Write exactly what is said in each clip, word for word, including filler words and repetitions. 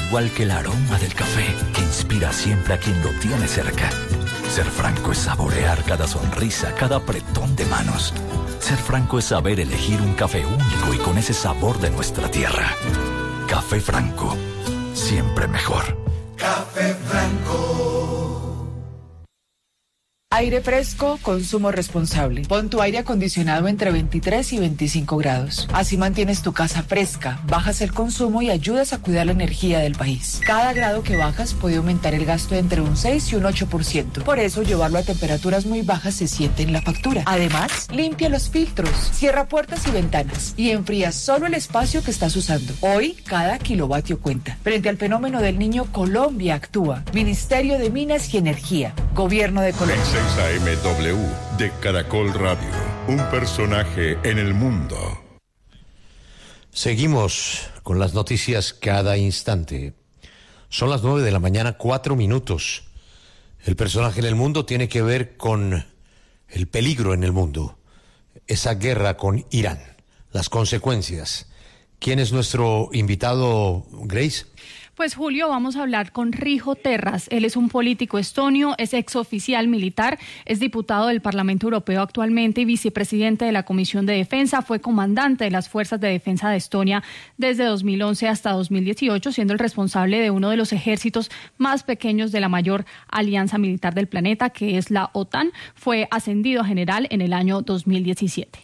igual que el aroma del café que inspira siempre a quien lo tiene cerca. Ser franco es saborear cada sonrisa, cada apretón de manos. Ser franco es saber elegir un café único y con ese sabor de nuestra tierra. Café Franco, siempre mejor. Café Franco. Aire fresco, consumo responsable. Pon tu aire acondicionado entre veintitrés y veinticinco grados. Así mantienes tu casa fresca, bajas el consumo y ayudas a cuidar la energía del país. Cada grado que bajas puede aumentar el gasto entre un seis y un ocho por ciento. Por eso, llevarlo a temperaturas muy bajas se siente en la factura. Además, limpia los filtros, cierra puertas y ventanas y enfría solo el espacio que estás usando. Hoy, cada kilovatio cuenta. Frente al fenómeno del Niño, Colombia actúa. Ministerio de Minas y Energía. Gobierno de Colombia. A M W de Caracol Radio, un personaje en el mundo. Seguimos con las noticias cada instante. Son las nueve de la mañana, cuatro minutos. El personaje en el mundo tiene que ver con el peligro en el mundo, esa guerra con Irán, las consecuencias. ¿Quién es nuestro invitado, Grace? Pues Julio, vamos a hablar con Riho Terras. Él es un político estonio, es exoficial militar, es diputado del Parlamento Europeo actualmente y vicepresidente de la Comisión de Defensa. Fue comandante de las Fuerzas de Defensa de Estonia desde dos mil once hasta dos mil dieciocho, siendo el responsable de uno de los ejércitos más pequeños de la mayor alianza militar del planeta, que es la OTAN. Fue ascendido a general en el año dos mil diecisiete.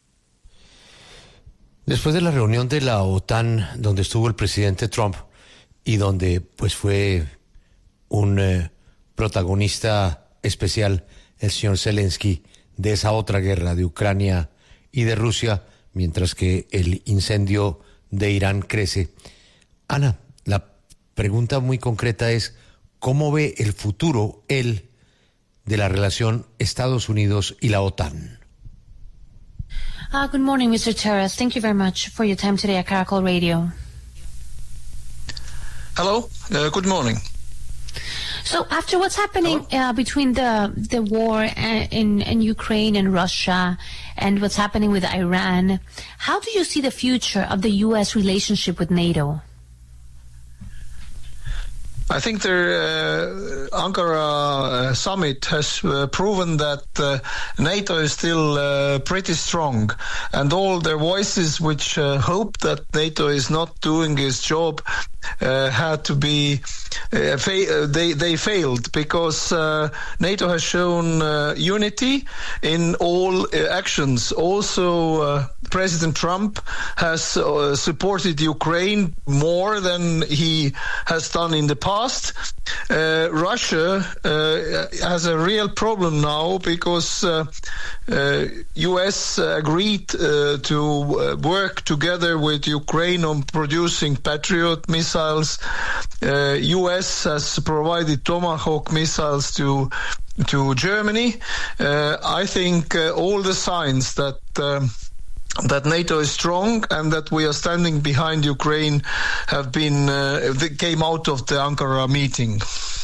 Después de la reunión de la OTAN, donde estuvo el presidente Trump, y donde pues fue un eh, protagonista especial el señor Zelensky de esa otra guerra de Ucrania y de Rusia, mientras que el incendio de Irán crece. Ana, la pregunta muy concreta es, ¿cómo ve el futuro él de la relación Estados Unidos y la OTAN? Uh, good morning, Mister Terras. Thank you very much for your time today at Caracol Radio. Hello, uh, good morning. So after what's happening uh, between the the war in in Ukraine and Russia and what's happening with Iran, how do you see the future of the U S relationship with NATO? I think the uh, Ankara uh, summit has uh, proven that uh, NATO is still uh, pretty strong, and all the voices which uh, hope that NATO is not doing its job uh, had to be uh, fa- they they failed, because uh, NATO has shown uh, unity in all uh, actions. Also, uh, President Trump has uh, supported Ukraine more than he has done in the past. Uh, Russia uh, has a real problem now, because uh, uh, U S agreed uh, to uh, work together with Ukraine on producing Patriot missiles. Uh, U S has provided Tomahawk missiles to to Germany. Uh, I think uh, all the signs that um, that NATO is strong and that we are standing behind Ukraine have been uh, they came out of the Ankara meeting.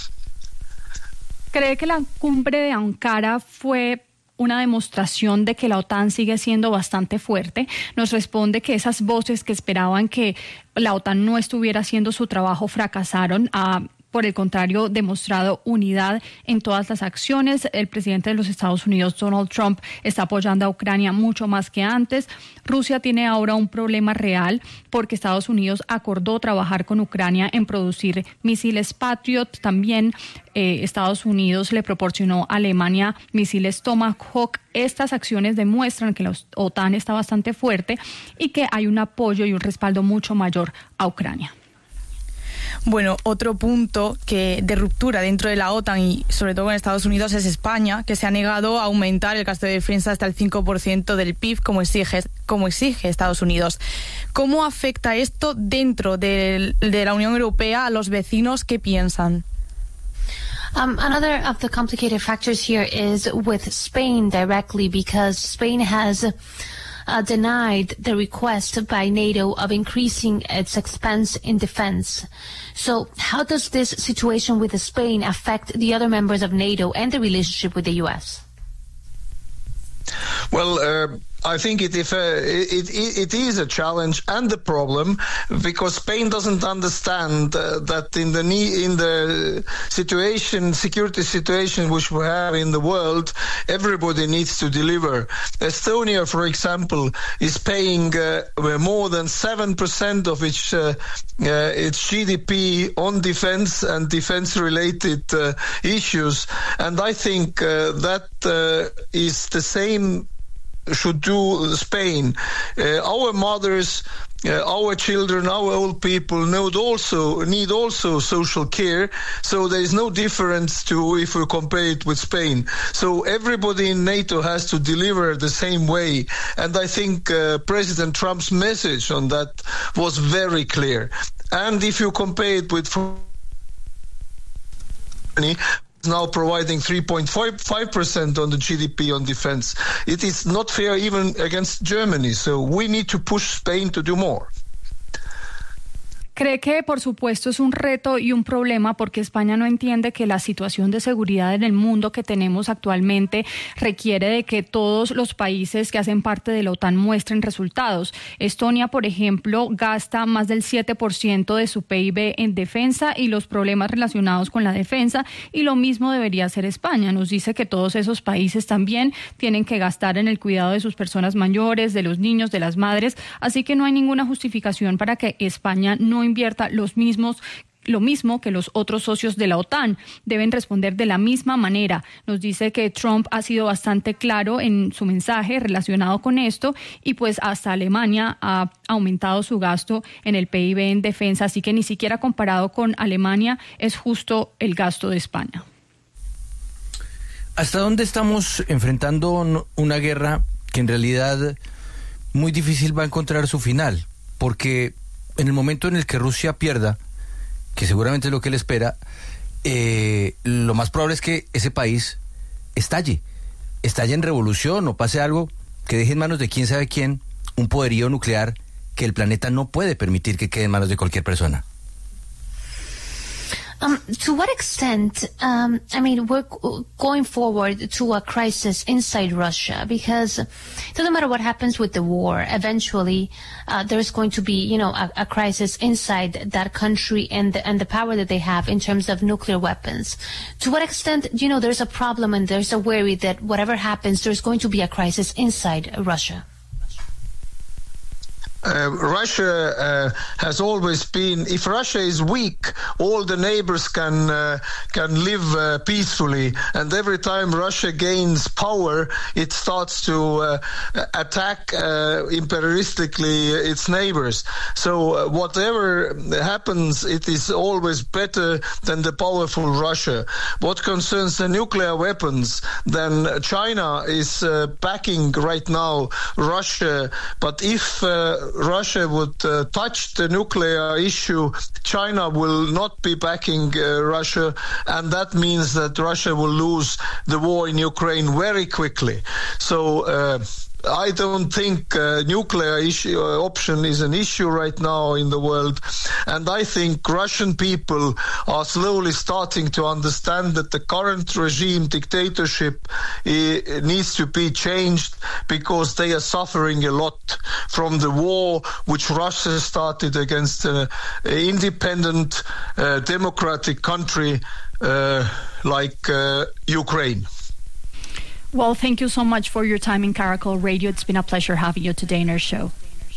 ¿Cree que la cumbre de Ankara fue una demostración de que la OTAN sigue siendo bastante fuerte? Nos responde que esas voces que esperaban que la OTAN no estuviera haciendo su trabajo fracasaron. A Por el contrario, demostrado unidad en todas las acciones. El presidente de los Estados Unidos, Donald Trump, está apoyando a Ucrania mucho más que antes. Rusia tiene ahora un problema real porque Estados Unidos acordó trabajar con Ucrania en producir misiles Patriot. También eh, Estados Unidos le proporcionó a Alemania misiles Tomahawk. Estas acciones demuestran que la OTAN está bastante fuerte y que hay un apoyo y un respaldo mucho mayor a Ucrania. Bueno, otro punto que de ruptura dentro de la OTAN y sobre todo en Estados Unidos es España, que se ha negado a aumentar el gasto de defensa hasta el cinco por ciento del P I B como exige, como exige Estados Unidos. ¿Cómo afecta esto dentro de, de la Unión Europea a los vecinos? ¿Qué piensan? Um, another of the complicated factors here is with Spain directly, because Spain has Uh, denied the request by NATO of increasing its expense in defense. So how does this situation with Spain affect the other members of NATO and the relationship with the U S? Well, uh, I think it, if, uh, it, it, it is a challenge and a problem, because Spain doesn't understand uh, that in the in the situation, security situation which we have in the world, everybody needs to deliver. Estonia, for example, is paying uh, more than seven percent of its uh, uh, its G D P on defense and defense-related uh, issues, and I think uh, that uh, is the same should do Spain. Uh, our mothers, uh, our children, our old people need also need also social care. So there is no difference to if we compare it with Spain. So everybody in NATO has to deliver the same way. And I think uh, President Trump's message on that was very clear. And if you compare it with Germany, now providing three point five percent on the G D P on defense. It is not fair even against Germany, so we need to push Spain to do more. Cree que, por supuesto, es un reto y un problema porque España no entiende que la situación de seguridad en el mundo que tenemos actualmente requiere de que todos los países que hacen parte de la OTAN muestren resultados. Estonia, por ejemplo, gasta más del siete por ciento de su P I B en defensa y los problemas relacionados con la defensa, y lo mismo debería hacer España. Nos dice que todos esos países también tienen que gastar en el cuidado de sus personas mayores, de los niños, de las madres, así que no hay ninguna justificación para que España no invierta los mismos lo mismo que los otros socios de la OTAN. Deben responder de la misma manera. Nos dice que Trump ha sido bastante claro en su mensaje relacionado con esto, y pues hasta Alemania ha aumentado su gasto en el P I B en defensa, así que ni siquiera comparado con Alemania es justo el gasto de España. ¿Hasta dónde estamos enfrentando una guerra que en realidad muy difícil va a encontrar su final? Porque en el momento en el que Rusia pierda, que seguramente es lo que él espera, eh, lo más probable es que ese país estalle, estalle en revolución o pase algo que deje en manos de quién sabe quién un poderío nuclear que el planeta no puede permitir que quede en manos de cualquier persona. Um, to what extent, um, I mean, we're going forward to a crisis inside Russia, because it doesn't matter what happens with the war, eventually uh, there's going to be, you know, a, a crisis inside that country and the, and the power that they have in terms of nuclear weapons. To what extent, you know, there's a problem and there's a worry that whatever happens, there's going to be a crisis inside Russia? Uh, Russia uh, has always been, if Russia is weak, all the neighbors can uh, can live uh, peacefully, and every time Russia gains power, it starts to uh, attack uh, imperialistically its neighbors. So uh, whatever happens, it is always better than the powerful Russia. What concerns the nuclear weapons, then China is uh, backing right now Russia, but if uh, Russia would uh, touch the nuclear issue, China will not be backing uh, Russia, and that means that Russia will lose the war in Ukraine very quickly. So uh, I don't think uh, nuclear issue, uh, option is an issue right now in the world, and I think Russian people are slowly starting to understand that the current regime dictatorship uh, needs to be changed, because they are suffering a lot from the war which Russia started against an independent uh, democratic country uh, like uh, Ukraine. Well, thank you so much for your time in Caracol Radio. It's been a pleasure having you today in our show.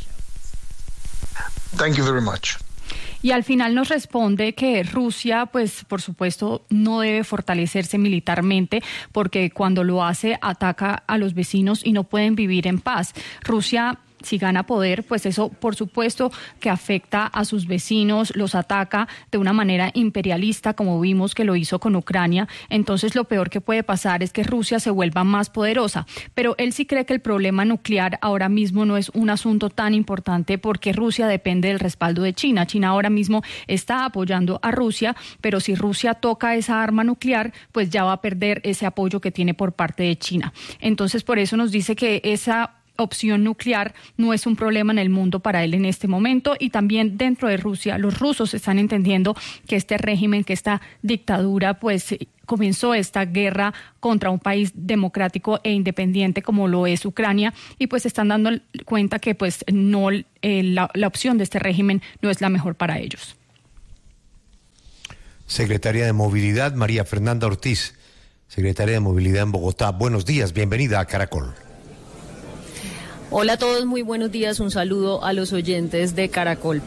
Thank you very much. Y al final nos responde que Rusia, pues por supuesto, no debe fortalecerse militarmente, porque cuando lo hace ataca a los vecinos y no pueden vivir en paz. Rusia, si gana poder, pues eso por supuesto que afecta a sus vecinos, los ataca de una manera imperialista, como vimos que lo hizo con Ucrania. Entonces lo peor que puede pasar es que Rusia se vuelva más poderosa. Pero él sí cree que el problema nuclear ahora mismo no es un asunto tan importante, porque Rusia depende del respaldo de China. China ahora mismo está apoyando a Rusia, pero si Rusia toca esa arma nuclear, pues ya va a perder ese apoyo que tiene por parte de China. Entonces por eso nos dice que esa opción nuclear no es un problema en el mundo para él en este momento. Y también dentro de Rusia, los rusos están entendiendo que este régimen, que esta dictadura, pues comenzó esta guerra contra un país democrático e independiente como lo es Ucrania, y pues están dando cuenta que pues no eh, la, la opción de este régimen no es la mejor para ellos. Secretaria de Movilidad, María Fernanda Ortiz, secretaria de Movilidad en Bogotá. Buenos días, bienvenida a Caracol. Hola a todos, muy buenos días, un saludo a los oyentes de Caracol.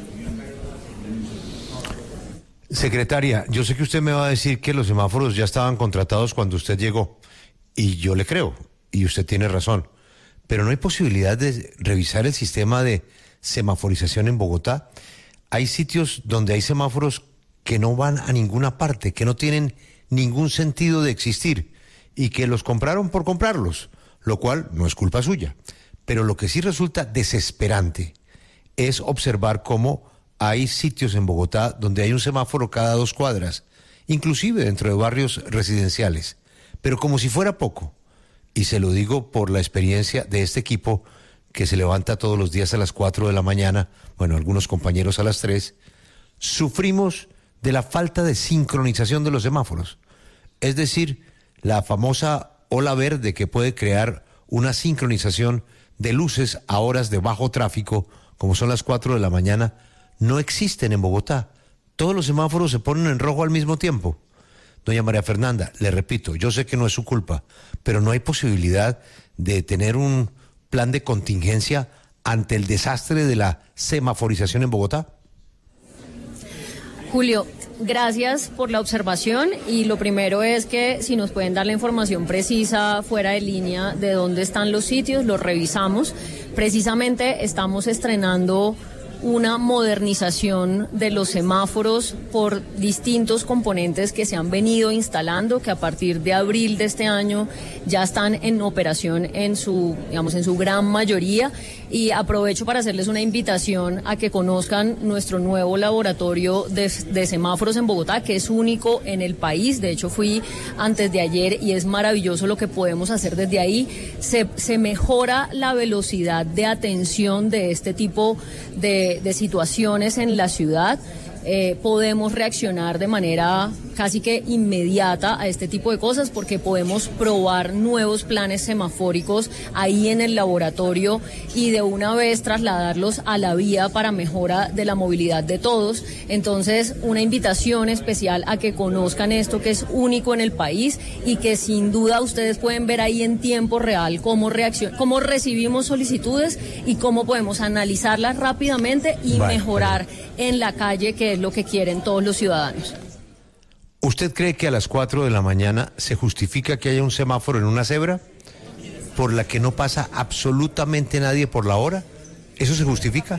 Secretaria, yo sé que usted me va a decir que los semáforos ya estaban contratados cuando usted llegó, y yo le creo, y usted tiene razón, pero ¿no hay posibilidad de revisar el sistema de semaforización en Bogotá? Hay sitios donde hay semáforos que no van a ninguna parte, que no tienen ningún sentido de existir, y que los compraron por comprarlos, lo cual no es culpa suya. Pero lo que sí resulta desesperante es observar cómo hay sitios en Bogotá donde hay un semáforo cada dos cuadras, inclusive dentro de barrios residenciales, pero como si fuera poco. Y se lo digo por la experiencia de este equipo que se levanta todos los días a las cuatro de la mañana, bueno, algunos compañeros a las tres, sufrimos de la falta de sincronización de los semáforos. Es decir, la famosa ola verde que puede crear una sincronización de luces a horas de bajo tráfico, como son las cuatro de la mañana, no existen en Bogotá. Todos los semáforos se ponen en rojo al mismo tiempo. Doña María Fernanda, le repito, yo sé que no es su culpa, pero no hay posibilidad de tener un plan de contingencia ante el desastre de la semaforización en Bogotá. Julio, gracias por la observación, y lo primero es que si nos pueden dar la información precisa fuera de línea de dónde están los sitios, los revisamos. Precisamente estamos estrenando una modernización de los semáforos por distintos componentes que se han venido instalando, que a partir de abril de este año ya están en operación en su, digamos, en su gran mayoría. Y aprovecho para hacerles una invitación a que conozcan nuestro nuevo laboratorio de, de semáforos en Bogotá, que es único en el país. De hecho, fui antes de ayer y es maravilloso lo que podemos hacer desde ahí. Se, se mejora la velocidad de atención de este tipo de, de situaciones en la ciudad. Eh, podemos reaccionar de manera casi que inmediata a este tipo de cosas, porque podemos probar nuevos planes semafóricos ahí en el laboratorio y de una vez trasladarlos a la vía para mejora de la movilidad de todos. Entonces, una invitación especial a que conozcan esto, que es único en el país y que sin duda ustedes pueden ver ahí en tiempo real cómo reaccion- cómo recibimos solicitudes y cómo podemos analizarlas rápidamente y vale, mejorar vale. en la calle, que es lo que quieren todos los ciudadanos. ¿Usted cree que a las cuatro de la mañana se justifica que haya un semáforo en una cebra por la que no pasa absolutamente nadie por la hora? ¿Eso se justifica?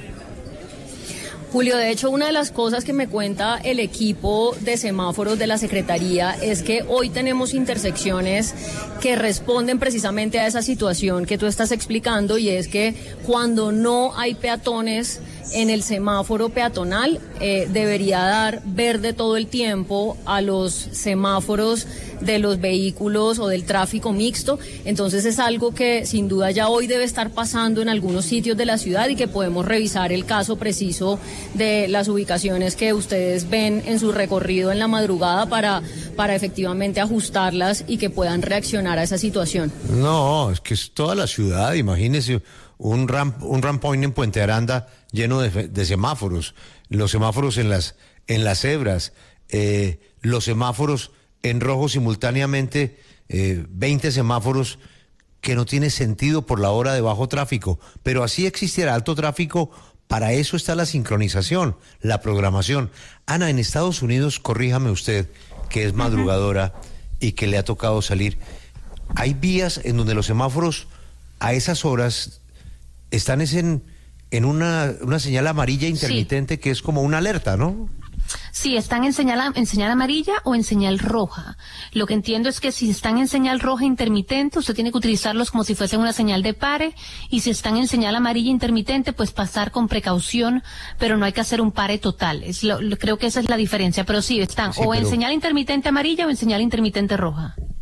Julio, de hecho, una de las cosas que me cuenta el equipo de semáforos de la Secretaría es que hoy tenemos intersecciones que responden precisamente a esa situación que tú estás explicando, y es que cuando no hay peatones en el semáforo peatonal, eh, debería dar verde todo el tiempo a los semáforos de los vehículos o del tráfico mixto. Entonces es algo que sin duda ya hoy debe estar pasando en algunos sitios de la ciudad, y que podemos revisar el caso preciso de las ubicaciones que ustedes ven en su recorrido en la madrugada para, para efectivamente ajustarlas y que puedan reaccionar a esa situación. No, es que es toda la ciudad, imagínese un ramp, un ramp point en Puente Aranda lleno de, de semáforos, los semáforos en las, en las cebras, eh, los semáforos en rojo simultáneamente, eh, veinte semáforos que no tiene sentido por la hora de bajo tráfico, pero así existiera alto tráfico. Para eso está la sincronización, la programación. Ana, en Estados Unidos, corríjame usted, que es madrugadora y que le ha tocado salir, hay vías en donde los semáforos a esas horas están en, en una, una señal amarilla intermitente, sí, que es como una alerta, ¿no? Sí, están en señal, en señal amarilla o en señal roja. Lo que entiendo es que si están en señal roja intermitente, usted tiene que utilizarlos como si fuesen una señal de pare, y si están en señal amarilla intermitente, pues pasar con precaución, pero no hay que hacer un pare total. Es lo, lo, creo que esa es la diferencia, pero sí, están sí, o pero... en señal intermitente amarilla o en señal intermitente roja.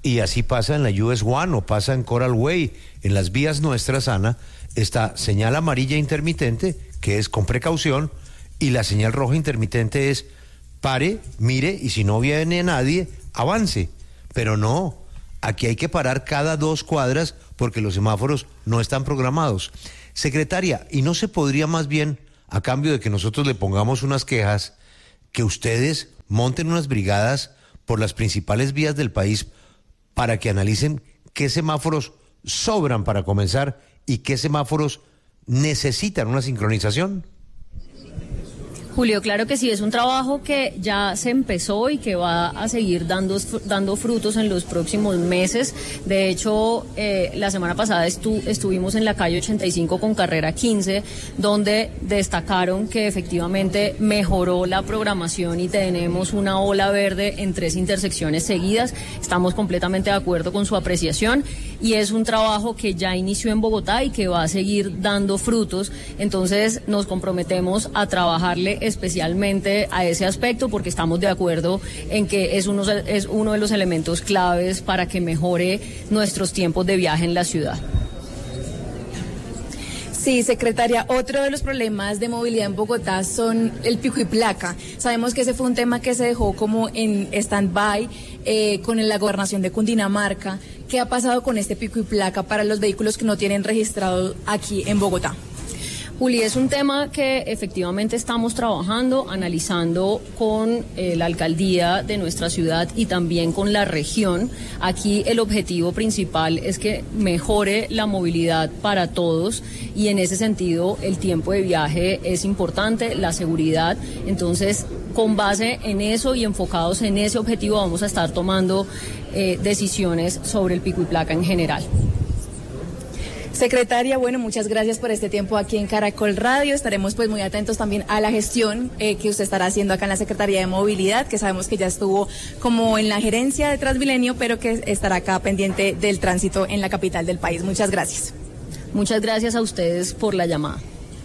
Y así pasa en la U S One o pasa en Coral Way. En las vías nuestras, Ana, está señal amarilla intermitente, que es con precaución, y la señal roja intermitente es pare, mire, y si no viene nadie, avance. Pero no, aquí hay que parar cada dos cuadras porque los semáforos no están programados. Secretaria, ¿y no se podría más bien, a cambio de que nosotros le pongamos unas quejas, que ustedes monten unas brigadas por las principales vías del país para que analicen qué semáforos sobran para comenzar y qué semáforos necesitan una sincronización? Julio, claro que sí, es un trabajo que ya se empezó y que va a seguir dando, dando frutos en los próximos meses. De hecho, eh, la semana pasada estu, estuvimos en la calle ochenta y cinco con carrera quince, donde destacaron que efectivamente mejoró la programación y tenemos una ola verde en tres intersecciones seguidas. Estamos completamente de acuerdo con su apreciación y es un trabajo que ya inició en Bogotá y que va a seguir dando frutos. Entonces nos comprometemos a trabajarle especialmente a ese aspecto porque estamos de acuerdo en que es uno, es uno de los elementos claves para que mejore nuestros tiempos de viaje en la ciudad. Sí, secretaria, otro de los problemas de movilidad en Bogotá son el pico y placa. Sabemos que ese fue un tema que se dejó como en stand-by eh, con la gobernación de Cundinamarca. ¿Qué ha pasado con este pico y placa para los vehículos que no tienen registrado aquí en Bogotá? Juli, es un tema que efectivamente estamos trabajando, analizando con eh, la alcaldía de nuestra ciudad y también con la región. Aquí el objetivo principal es que mejore la movilidad para todos y en ese sentido el tiempo de viaje es importante, la seguridad. Entonces, con base en eso y enfocados en ese objetivo vamos a estar tomando eh, decisiones sobre el pico y placa en general. Secretaria, bueno, muchas gracias por este tiempo aquí en Caracol Radio. Estaremos pues muy atentos también a la gestión eh, que usted estará haciendo acá en la Secretaría de Movilidad, que sabemos que ya estuvo como en la gerencia de Transmilenio, pero que estará acá pendiente del tránsito en la capital del país. Muchas gracias. Muchas gracias a ustedes por la llamada.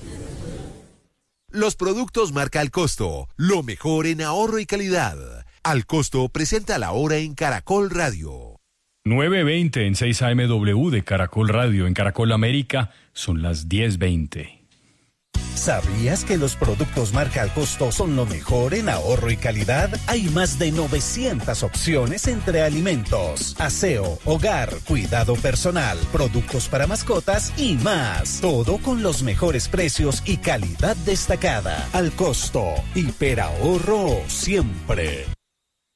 Los productos marca Al Costo, lo mejor en ahorro y calidad. Al Costo presenta la hora en Caracol Radio. nueve veinte en seis A M W de Caracol Radio. En Caracol América son las diez veinte. ¿Sabías que los productos marca Al Costo son lo mejor en ahorro y calidad? Hay más de novecientas opciones entre alimentos, aseo, hogar, cuidado personal, productos para mascotas y más. Todo con los mejores precios y calidad destacada. Al Costo, hiperahorro siempre.